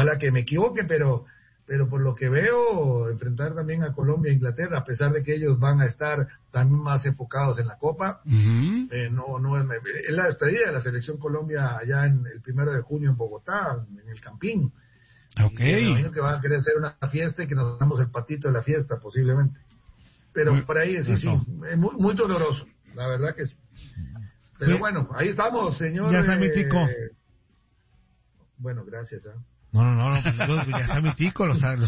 Ojalá que me equivoque, pero por lo que veo, enfrentar también a Colombia e Inglaterra, a pesar de que ellos van a estar también más enfocados en la Copa, no es la despedida de la selección Colombia allá en el 1 de junio en Bogotá, en el Campín. Okay. Y me imagino que van a querer hacer una fiesta y que nos damos el patito de la fiesta, posiblemente. Pero por ahí sí, es muy doloroso, la verdad que sí. Pero bueno, ahí estamos, señor. Ya está mi tico. Bueno, gracias. No, pues ya está mi tico,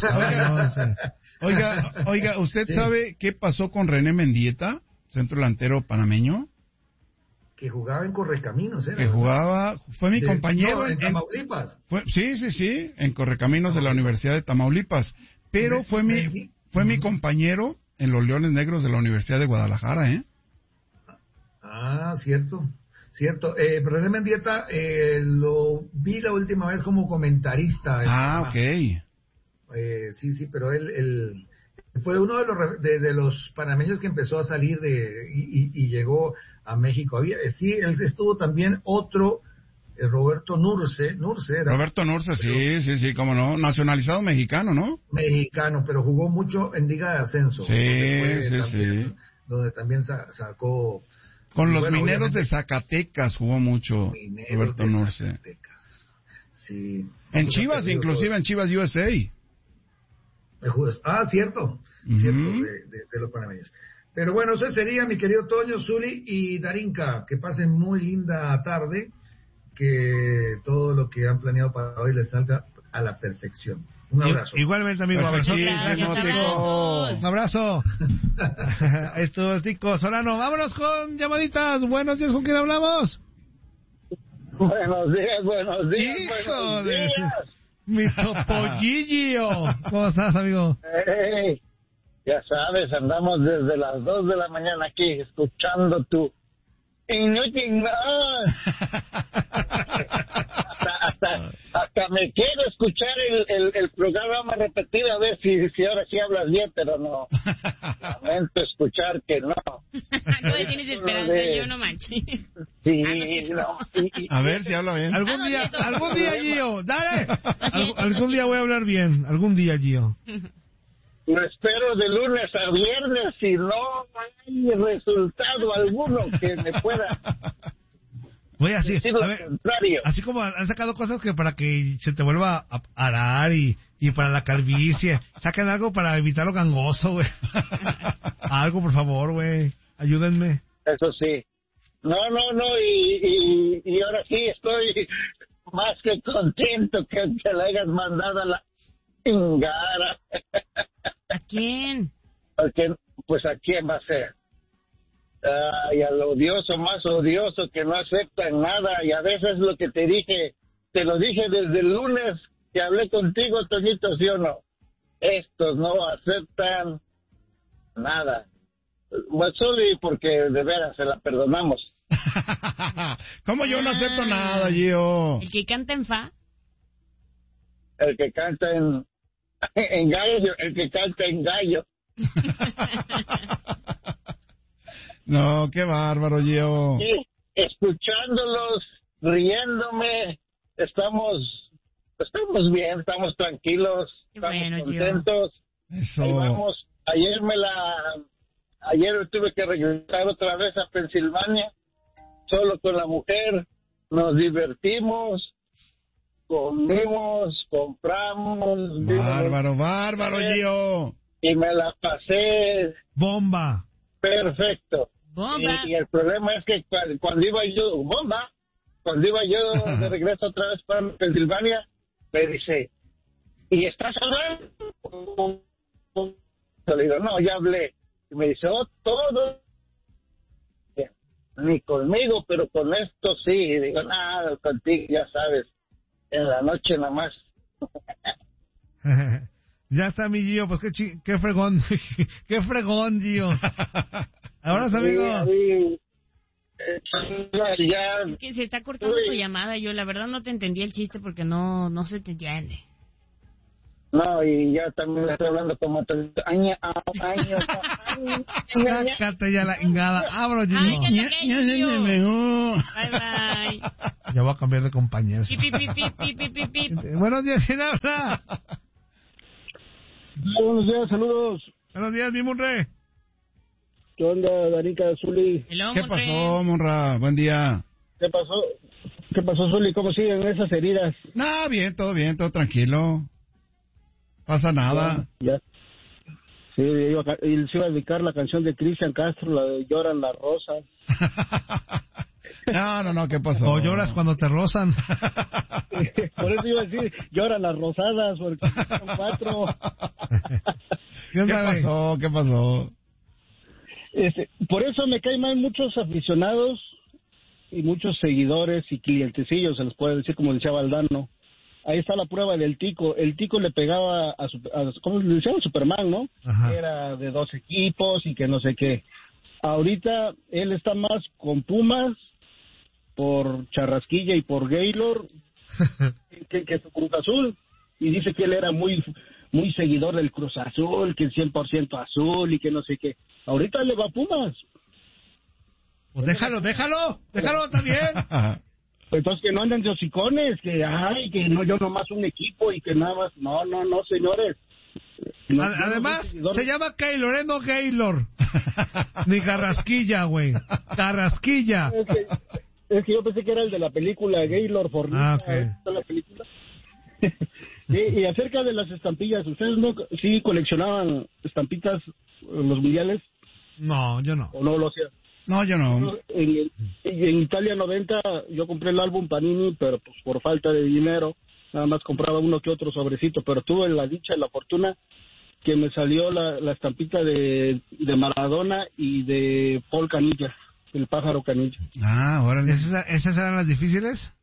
Oiga, ¿usted sabe qué pasó con René Mendieta, centro delantero panameño? Que jugaba en Correcaminos, ¿eh? Fue mi compañero en Tamaulipas. Sí, en Correcaminos de la Universidad de Tamaulipas, pero fue mi compañero en los Leones Negros de la Universidad de Guadalajara, ¿eh? Ah, cierto. René Mendieta lo vi la última vez como comentarista. Ok. Sí, pero él fue uno de los panameños que empezó a salir y llegó a México. Él estuvo también otro, Roberto Nurce era. Roberto Nurce, sí, cómo no, nacionalizado mexicano, ¿no? Mexicano, pero jugó mucho en Liga de Ascenso. Sí. Donde también sacó... Con los Mineros de Zacatecas jugó mucho Roberto Nurce. Sí. En Chivas, inclusive en Chivas USA. Cierto, de los panameños. Pero bueno, eso sería, mi querido Toño, Zuli y Darinka. Que pasen muy linda tarde, que todo lo que han planeado para hoy les salga a la perfección. Un abrazo. Igualmente, amigo. Abrazo. Un abrazo. Esto es Tico Solano. Vámonos con llamaditas. Buenos días, ¿con quién hablamos? Buenos días. Hijo de mi topollillo. ¿Cómo estás, amigo? Hey, ya sabes, andamos desde las 2 de la mañana aquí escuchando tu inútil. Hasta me quiero escuchar el programa repetido a ver si ahora sí hablas bien, pero no. Lamento escuchar que no. No tienes esperanza, yo no manches. Sí, no. A ver si habla bien. Algún día, Gio, dale. Algún día voy a hablar bien. Algún día, Gio. Lo espero de lunes a viernes si no hay resultado alguno que me pueda... Voy así, a ver, así como han sacado cosas que para que se te vuelva a arar y para la calvicie, saquen algo para evitar lo gangoso, güey. Algo, por favor, güey, ayúdenme. Eso sí. No, y ahora sí estoy más que contento que te la hayas mandado a la chingada. ¿A quién? Porque, pues, ¿a quién va a ser? Y al odioso, más odioso, que no aceptan nada. Y a veces lo que te lo dije desde el lunes que hablé contigo, Toñito, ¿sí o no? Estos no aceptan nada. Pues solo porque de veras se la perdonamos. ¿Cómo yo no acepto nada, Gio? ¿El que canta en fa? El que canta en gallo, el que canta en gallo. No, qué bárbaro, Gio. Sí, escuchándolos, riéndome, estamos bien, estamos tranquilos, estamos contentos. Eso. Ahí vamos. Ayer tuve que regresar otra vez a Pensilvania, solo con la mujer, nos divertimos, comimos, compramos. Bárbaro, Gio. Y me la pasé. Bomba. Perfecto. Bomba. Y el problema es que cuando iba yo de regreso otra vez para Pensilvania, me dice, ¿y estás hablando? Le digo, no, ya hablé. Y me dice, todo. Ni conmigo, pero con esto sí. Y digo, nada, contigo, ya sabes, en la noche nada más. Ya está mi Gio, pues qué fregón, qué fregón, Gio. Ahora es amigo. Ya. Es que se está cortando tu llamada, yo la verdad no te entendí el chiste porque no se te entiende. No, y ya también estoy hablando como años. Sácate ya la ingada, abro, Gio. Ay, que te cae, Gio. Bye. Ya voy a cambiar de compañero. Buenos días, ¿quién habla? Buenos días, saludos. Buenos días, mi Monre. ¿Qué onda, Danica, Zuli? Hello, ¿Qué pasó, Monra? Buen día. ¿Qué pasó, Zuli? ¿Cómo siguen esas heridas? No, bien, todo tranquilo. Pasa nada. Ya. Sí, y se iba a dedicar la canción de Cristian Castro, la de Lloran las rosas. No, ¿qué pasó? O lloras cuando te rozan. Por eso iba a decir, lloran las rosadas, porque son 4. ¿Qué pasó? Por eso me caen mal muchos aficionados y muchos seguidores y clientecillos, se les puede decir, como decía Valdano. Ahí está la prueba del Tico. El Tico le pegaba a ¿cómo le decían? Superman, ¿no? Ajá. Era de 2 equipos y que no sé qué. Ahorita él está más con Pumas por Charrasquilla y por Gaylor que su Cruz Azul. Y dice que él era muy seguidor del Cruz Azul, que 100% azul y que no sé qué. Ahorita le va a Pumas. Pues déjalo también. Entonces que no anden de hocicones, que no, yo nomás un equipo y que nada más. No, señores. No, además, se llama Gaylor, no Gaylor. Ni Carrasquilla, güey. Carrasquilla. Es que yo pensé que era el de la película Gaylor Fornita. Okay. La película. y acerca de las estampillas, ¿ustedes no sí coleccionaban estampitas en los mundiales? No, yo no. ¿O no lo hacían? No, yo no. En Italia 90 yo compré el álbum Panini, pero pues por falta de dinero nada más compraba uno que otro sobrecito, pero tuve la dicha y la fortuna que me salió la estampita de Maradona y de Paul Canilla, el pájaro Canilla. Órale. ¿Esas eran las difíciles?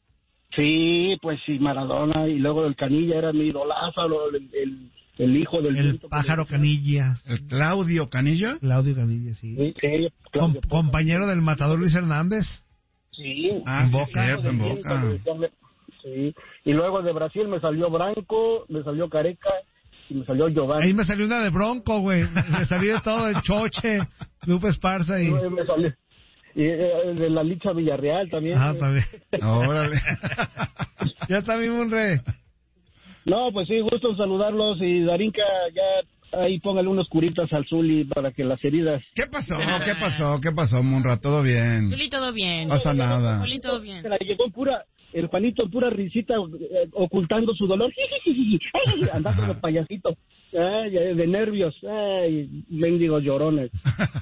Sí, pues sí, Maradona, y luego el Canilla era mi idolazo, el hijo del... El pájaro Canilla. ¿El Claudio Canilla? Claudio Canilla, sí. Sí, Claudio, compañero del matador Luis Hernández. Sí. En Boca. Cierto, en Boca. Sí. Y luego de Brasil me salió Branco, me salió Careca y me salió Giovanni. Ahí me salió una de Bronco, güey. Me salió todo el Choche, Lupe Esparza y... Me salió. Y de la Licha Villarreal también. También. Órale. Ya está mi Monre. No, pues sí, gusto en saludarlos y Darinka, ya ahí póngale unos curitas al Zuli para que las heridas... ¿Qué pasó, Monra? ¿Todo bien? Zuli, todo bien. No pasa nada. Zuli, todo bien. Se la llevó el Juanito en pura risita, ocultando su dolor, andando como payasito, de nervios, mendigos llorones.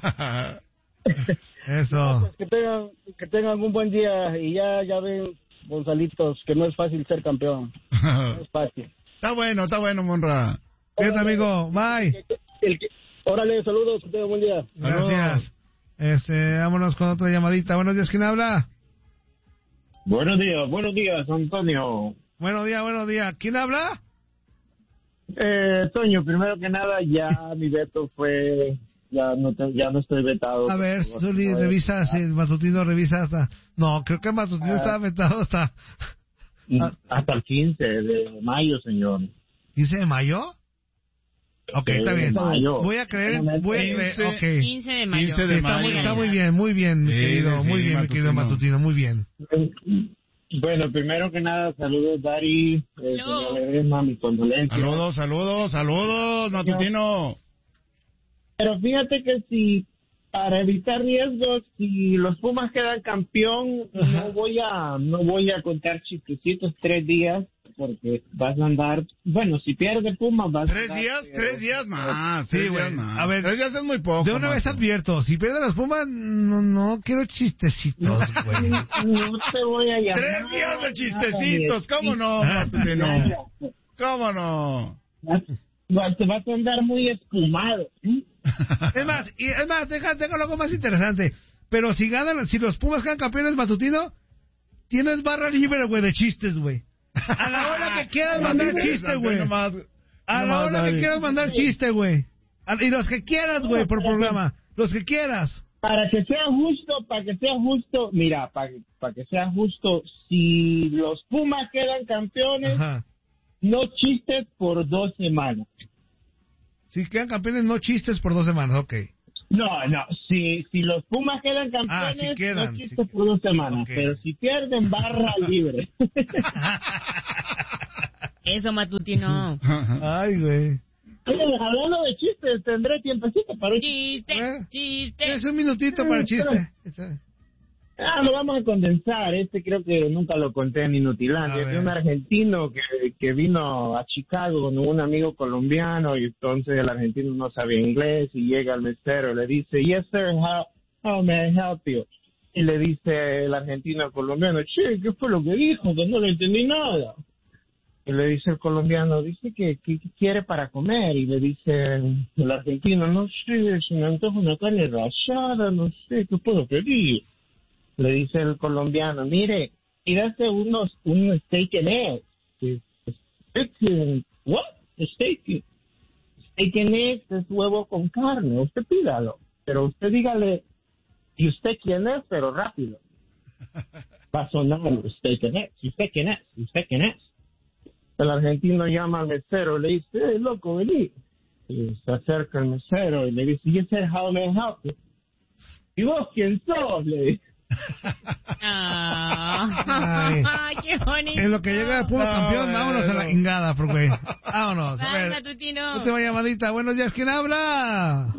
Eso. Que tengan un buen día y ya ven, Gonzalitos, que no es fácil ser campeón. No es fácil. Está bueno, Monra. Cuídate, amigo. Bye. Órale, saludos, que tengan buen día. Gracias. Vámonos con otra llamadita. Buenos días, ¿quién habla? Buenos días, Antonio. Buenos días. ¿Quién habla? Toño, primero que nada, ya mi veto fue... Ya no estoy vetado. A ver, Zuli, revisa, si el matutino revisa hasta... No, creo que el matutino estaba vetado hasta... Hasta el 15 de mayo, señor. ¿15 de mayo? Ok, está bien. Mayo. Voy a creer, ok. 15 de mayo. 15 de mayo. Está muy bien, mi querido, sí, muy bien, mi querido matutino, muy bien. Bueno, primero que nada, saludos, Dari, señor Ledesma, mis condolencias. Saludos, matutino. Pero fíjate que si, para evitar riesgos, si los Pumas quedan campeón, no voy a contar chistecitos 3 días, porque vas a andar, bueno, si pierde Pumas vas a andar... 3 días más. Sí, güey. A ver, 3 días es muy poco. De una vez advierto, si pierden las Pumas, no quiero chistecitos, güey. No te voy a llamar. 3 días de chistecitos, ¿cómo no, matutino? ¿Cómo no? Te vas a andar muy espumado. Es más, tengo algo más interesante. Pero si los Pumas quedan campeones, matutino, tienes barra libre, güey, de chistes, güey. A la hora que quieras mandar chiste, güey. A la hora que quieras mandar chiste, güey. Y los que quieras, güey, por programa. Los que quieras. Para que sea justo, mira, para que sea justo, si los Pumas quedan campeones, no chistes por 2 semanas. Si quedan campeones, no chistes por 2 semanas, ok. No, si los Pumas quedan campeones, si quedan, no chiste por 2 semanas, okay. Pero si pierden, barra libre. Eso, Matutino. Ay, güey. Oye, hablando de chistes, tendré tiempecito para un chiste. Es un minutito para el chiste. Lo vamos a condensar. Creo que nunca lo conté en Inutilandia. Es de un argentino que vino a Chicago con un amigo colombiano y entonces el argentino no sabía inglés y llega al mesero y le dice, yes sir, how may I help you? Y le dice el argentino al colombiano, che, ¿qué fue lo que dijo? Que no le entendí nada. Y le dice el colombiano, dice que quiere para comer. Y le dice el argentino, no sé, se me antoja una carne rallada, no sé, ¿qué puedo pedir? Le dice el colombiano, mire, pídase un steak and eggs. ¿What? Steak and eggs es huevo con carne, usted pídalo. Pero usted dígale, ¿y usted quién es? Pero rápido. Va a sonar steak and eggs, ¿y usted quién es? ¿Y usted quién es? El argentino llama al mesero, le dice, loco, vení. Y se acerca el mesero y le dice, yes sir, how may I help you? ¿Y vos quién sos? Le dice. Ay, qué bonito. En lo que llega el puro campeón, vámonos a la ingada, güey. Vámonos. A ver, última llamadita. Buenos días, ¿quién habla?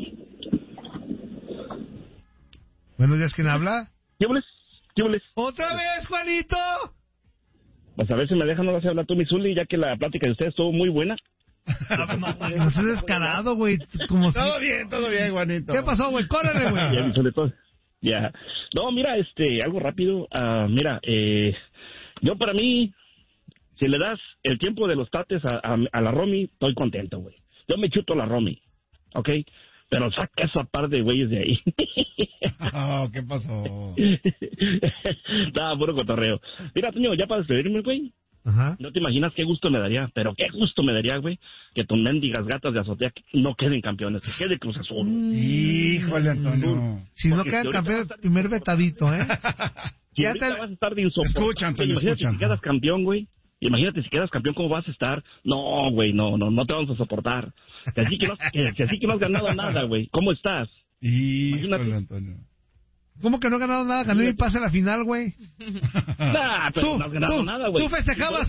Buenos días, ¿quién habla? ¿Qué boles? ¿Otra vez, Juanito? Pues a ver si me dejan ahora hablar tú, mi Zuli, ya que la plática de ustedes estuvo muy buena. No seas descarado, güey. Todo bien, Juanito. ¿Qué pasó, güey? Córrele, güey. Ya, mi Zuli, todo. Ya. No, mira, algo rápido. Mira, yo para mí, si le das el tiempo de los tates a la Romy, estoy contento, güey. Yo me chuto la Romy, ¿ok? Pero saca esa par de güeyes de ahí. ¿Qué pasó? Nada, puro cotorreo. Mira, Toño, ya para despedirme, güey. Ajá. No te imaginas qué gusto me daría, pero qué gusto me daría, güey, que tus mendigas gatas de azotea no queden campeones, que quede Cruz Azul. Híjole, Antonio. Si no quedan campeones, primer vetadito, ¿eh? Si ya te vas a estar de insoportable. Escucha, Antonio, imagínate si quedas campeón, güey. Imagínate si quedas campeón, ¿cómo vas a estar? No, güey, no te vamos a soportar. Que así que no has ganado nada, güey. ¿Cómo estás? Híjole, Antonio. ¿Cómo que no he ganado nada? Gané mi pase a la final, güey. Nah, pero no has ganado nada, güey. Tú festejabas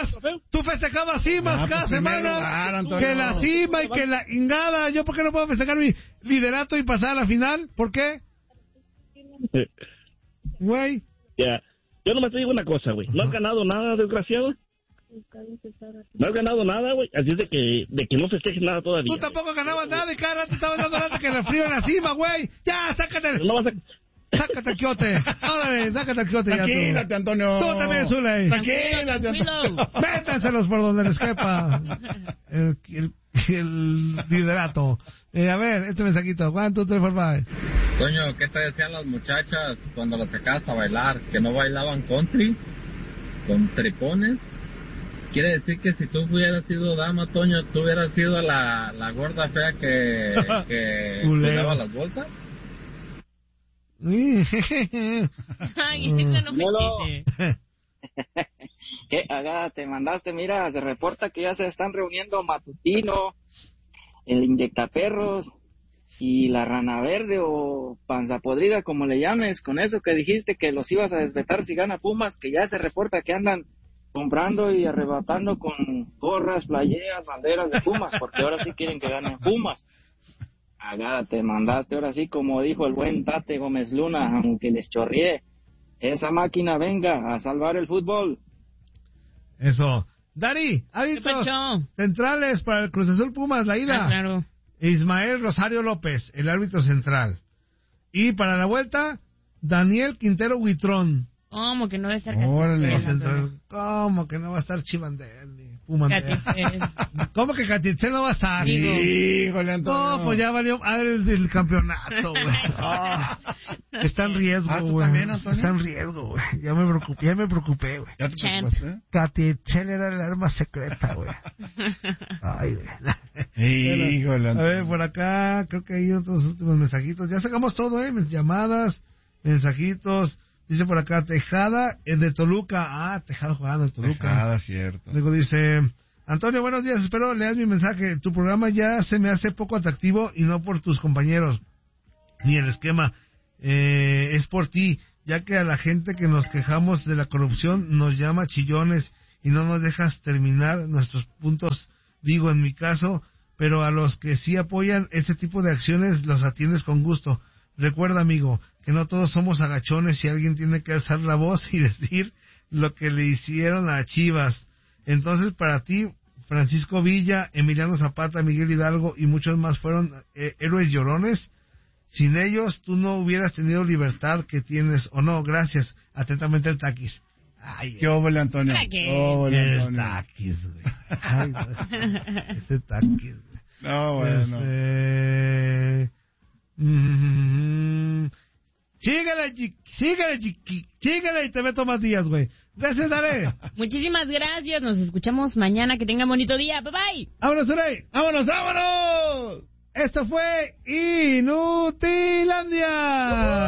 cimas cada semana. Lugar, que la cima y que la ingada. ¿Yo por qué no puedo festejar mi liderato y pasar a la final? ¿Por qué? Güey. Ya. Yo nomás te digo una cosa, güey. No has ganado nada, desgraciado. No has ganado nada, güey. Así es de que no festejes nada todavía. Tú tampoco ganabas nada y cada rato estabas dando lata que el frío en la cima, güey. Ya, sácate. No vas a... Sácate el quiote. Órale, sácate el quiote. Tranquilate, Antonio. Tú también, Zuley. Tranquilate, Antonio. Métanselos por donde les quepa el liderato. A ver, este mensajito. 1, 2, 3, 4, 5. Toño, ¿qué te decían las muchachas cuando las sacabas a bailar? ¿Que no bailaban country? ¿Con tripones? Quiere decir que si tú hubieras sido dama, Toño, tú hubieras sido la gorda fea que cuidaba las bolsas. Ay, eso no fue chiste. ¿Qué? Te mandaste, mira, se reporta que ya se están reuniendo Matutino, el inyectaperros y la rana verde o panza podrida, como le llames, con eso que dijiste que los ibas a desvetar si gana Pumas, que ya se reporta que andan comprando y arrebatando con gorras, playeras, banderas de Pumas, porque ahora sí quieren que ganen Pumas. Te mandaste, ahora sí, como dijo el buen Tate Gómez Luna, aunque les chorrié, esa máquina venga a salvar el fútbol. Eso. Dari, árbitros centrales para el Cruz Azul Pumas, la ida. Claro. Ismael Rosario López, el árbitro central. Y para la vuelta, Daniel Quintero Huitrón. ¿Cómo que no va a estar central? ¿Cómo que no va a estar Chivandel ni Pumandel? ¿Cómo que Catitzel no va a estar? Híjole, Antonio. No, pues ya valió el campeonato, güey. Está en riesgo, güey. Está en riesgo, güey. Ya me preocupé, güey. ¿Ya te preocupaste? Catitzel era el arma secreta, güey. Ay, güey. Híjole, Antonio. A ver, por acá, creo que hay otros últimos mensajitos. Ya sacamos todo, llamadas, mensajitos. Dice por acá, Tejada, es de Toluca. Tejada jugando en Toluca. Tejada, cierto. Luego dice, Antonio, buenos días, espero leas mi mensaje. Tu programa ya se me hace poco atractivo y no por tus compañeros. ni el esquema. Es por ti, ya que a la gente que nos quejamos de la corrupción nos llama chillones y no nos dejas terminar nuestros puntos, digo en mi caso, pero a los que sí apoyan este tipo de acciones los atiendes con gusto. Recuerda, amigo, que no todos somos agachones y alguien tiene que alzar la voz y decir lo que le hicieron a Chivas. Entonces, para ti, Francisco Villa, Emiliano Zapata, Miguel Hidalgo y muchos más fueron héroes llorones. Sin ellos, tú no hubieras tenido libertad que tienes, o no. Gracias. Atentamente, el Taquis. Ay, qué óvole, Antonio. Qué óvole, Antonio. El Taquis, güey. Ay, no, ese Taquis, güey. No, bueno. Síguele y te meto más días, güey. Gracias, dale. Muchísimas gracias. Nos escuchamos mañana. Que tengan bonito día. Bye, bye. ¡Vámonos, Urey! ¡Vámonos, vámonos! Esto fue Inutilandia.